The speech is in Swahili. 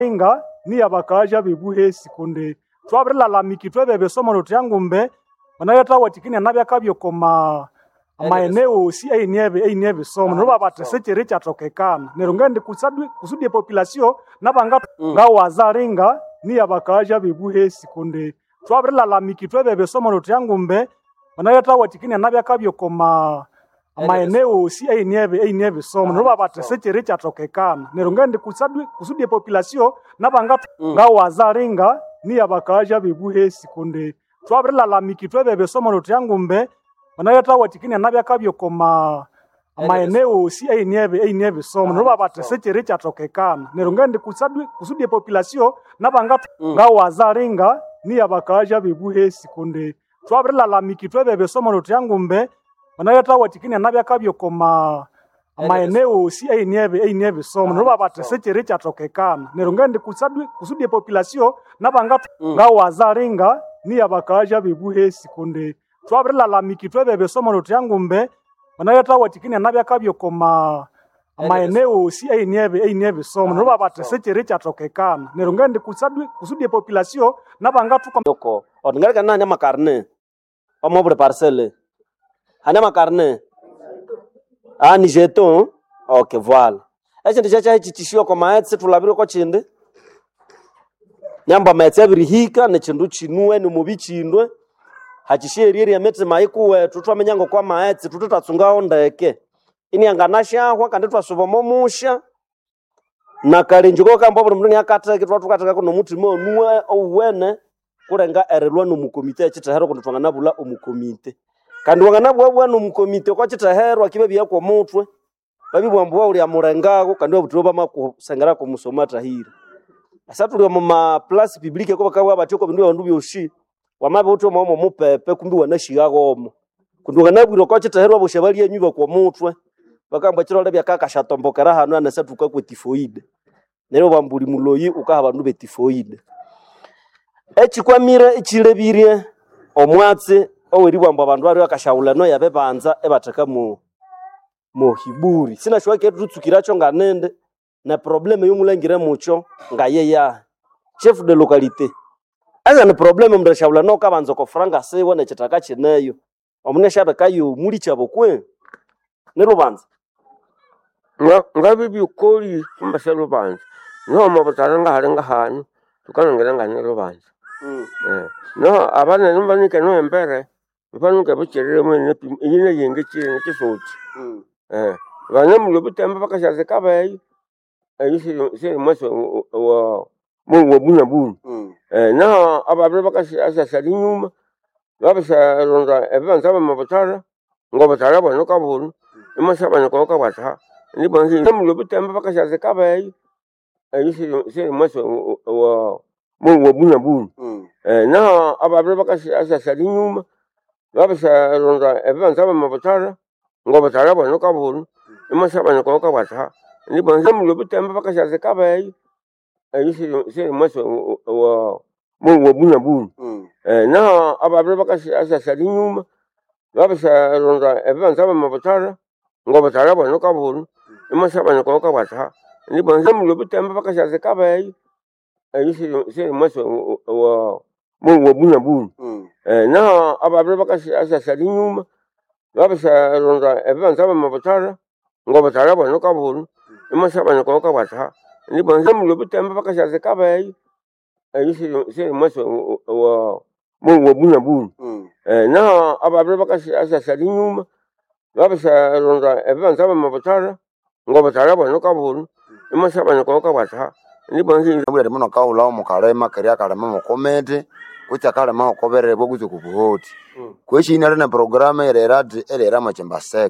Inga ni abakaja bibuhe sikunde twabirilalamiki twebebe somo lutyangu banayeta watikini nabya kabyo koma maeneo si einebe somo no babate sechere cyatokekana nerungende kusudi population nabanga ngawazaringa ni abakaja bibuhe sikunde twabirilalamiki twebebe somo lutyangu banayeta watikini nabya kabyo koma maeneo si einebe somo no babate sechere cyatokekana nerungende kusudi population nabanga ngawazaringa ni abakaja bibuhe sikunde twabirilalamiki twebebe somo lutyangu banayeta watikini nabya kabyo koma maeneo si einebe somo no babate sechere cyatokekana nerungende kusudi population nabanga ngawazaringa ni abakaja bibuhe sikunde twabirilalamiki twebebe somo lutyangu banayeta watikini nabya kabyo koma maeneo si einebe somo no babate sechere cyatokekana nerungende kusudi population nabanga ngawazaringa ni abakaja bibuhe sikunde twabirilalamiki twebebe somo lutyangu banayeta watikini nabya kabyo koma maeneo si einebe somo no babate sechere cyatokekana nerungende kusudi population nabanga yoko odngalika nanya makarne omobure parcelle hanya makarne ni jeton okay voilà ese ndichacha ichitishio kwa maetse tulabire ko chinde nyamba maetse birihika ne chindu chinuwe ni mubichindwe hachisherieri ametse maikuwe tutwamenyango kwa maetse tututatsungaho ndeke ini yanganashahwa kandi twasubomo musha na kalinjiko kamba buri mnduni yakateke twatukateka kuno mutima onuwe owene kurenga erelwa no mukomite chitahero kundutwanga nabula omukomite kandi wanganabwa no mukomite kwa chitaherwa kibe bya kwa mutwe babibwambwa uli amurengago kandi obutiro bamasengera ko musomata hira asatuli mu place publique ko bakabwa batiko bindu bandu byoshi wamabe uto momo mupepe kumbi wanashigagomo kundi wanganabwiro kwa chitaherwa boshabali enyuba kwa mutwe bakamba kirole bya kakashatombokera hanu anasatuka ku tifoide nero bambuli muloyi ukaha bandu be tifoide echikwamire ichilebirie omwatse oweri bwamba bandu bari akashaula no yabe banza ebataka mu hiburi sina shwake tutsukiracho nganende na probleme yumulengire mucho ngayeya chef de localité asa ni probleme mndashaula no kabanzo ko franga sewa na chitaka chineyo omune shabe kayo muri chabo kwe nero banza ngabe byukoli kumbaselo banza no mabotanga harenga hanu tukanongera nganero banza no abana nimbanike no embere mfanuka bucherere mwene yine yenge chire n'kisoti bana mu butemba bakashaze kabaye ayise mwaso wa mu buna buna no ababre bakashaze sali nyuma babasha ronda ebanza mabotara ngobotara bano kabulu imasaba nako kabata ni banzi mu butemba bakashaze kabaye ayise mwaso wa mu buna buna no ababre bakashaze sali nyuma babasha ronda ebanza mabotara ngobotara bano kabulu imasaba nako kabata ni banzi mu butemba bakashaze kabaye ayise mwaso wa mu buna buna no ababre bakashaze sali nyuma babasha ronda ebanza mabotara ngobotara bano kabulu imasaba nako kabata ni banzi mu butemba bakashaze kabaye ayise mwaso wa mu buna buna no ababre bakashaze sali nyuma babasha ronda ebanza mabotara ngobotara bano kabulu imasaba nako kabata ni banzi mu butemba bakashaze kabaye ayise mwaso wa mu buna buna no ababre bakashaze sali nyuma babasha ronda ebanza mabotara ngobotara bano kabulu imasaba nako kabata ni banzi bure muno kaula omukalema keria kalema mukomete kucha kalema okoberere bwoguze kubuhoti kweshi inare na programa ererati erera machemba sek